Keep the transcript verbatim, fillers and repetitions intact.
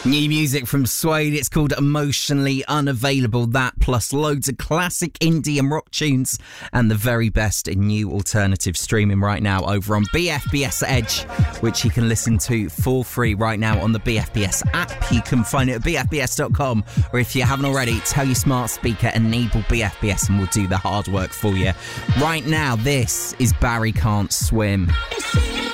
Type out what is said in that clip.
New music from Suede. It's called Emotionally Unavailable. That plus loads of classic indie and rock tunes and the very best in new alternative streaming right now over on B F B S Edge, which you can listen to for free right now on the B F B S app. You can find it at b f b s dot com, or if you haven't already, tell your smart speaker enable B F B S and we'll do the hard work for you. Right now, this is Barry Can't Swim.